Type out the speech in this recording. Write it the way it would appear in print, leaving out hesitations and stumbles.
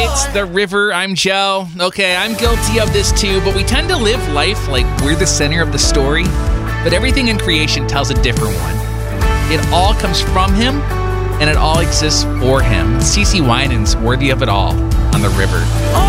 It's The River. I'm Joe. Okay, I'm guilty of this too, but we tend to live life like we're the center of the story, but everything in creation tells a different one. It all comes from him, and it all exists for him. CeCe Winans, Worthy of It All, on The River.